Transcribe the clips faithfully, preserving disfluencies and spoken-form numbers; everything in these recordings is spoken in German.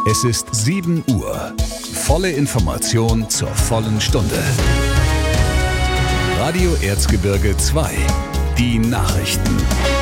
Es ist sieben Uhr. Volle Information zur vollen Stunde. Radio Erzgebirge zwei. Die Nachrichten.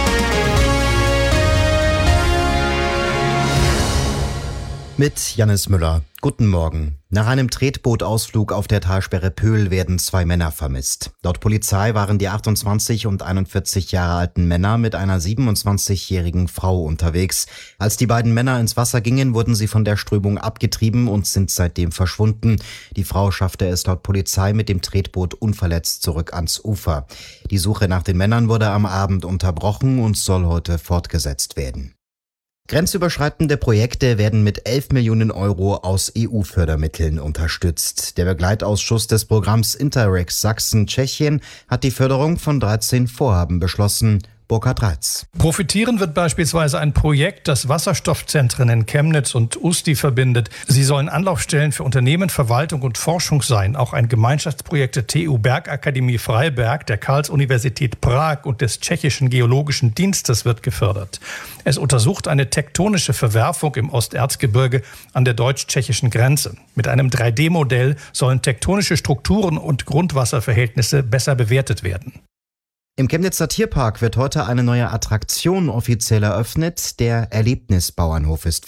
Mit Jannis Müller. Guten Morgen. Nach einem Tretbootausflug auf der Talsperre Pöhl werden zwei Männer vermisst. Laut Polizei waren die achtundzwanzig und einundvierzig Jahre alten Männer mit einer siebenundzwanzigjährigen Frau unterwegs. Als die beiden Männer ins Wasser gingen, wurden sie von der Strömung abgetrieben und sind seitdem verschwunden. Die Frau schaffte es laut Polizei mit dem Tretboot unverletzt zurück ans Ufer. Die Suche nach den Männern wurde am Abend unterbrochen und soll heute fortgesetzt werden. Grenzüberschreitende Projekte werden mit elf Millionen Euro aus E U-Fördermitteln unterstützt. Der Begleitausschuss des Programms Interreg Sachsen-Tschechien hat die Förderung von dreizehn Vorhaben beschlossen. Burkhard Reitz. Profitieren wird beispielsweise ein Projekt, das Wasserstoffzentren in Chemnitz und Usti verbindet. Sie sollen Anlaufstellen für Unternehmen, Verwaltung und Forschung sein. Auch ein Gemeinschaftsprojekt der T U Bergakademie Freiberg, der Karls-Universität Prag und des Tschechischen Geologischen Dienstes wird gefördert. Es untersucht eine tektonische Verwerfung im Osterzgebirge an der deutsch-tschechischen Grenze. Mit einem drei D Modell sollen tektonische Strukturen und Grundwasserverhältnisse besser bewertet werden. Im Chemnitzer Tierpark wird heute eine neue Attraktion offiziell eröffnet. Der Erlebnisbauernhof ist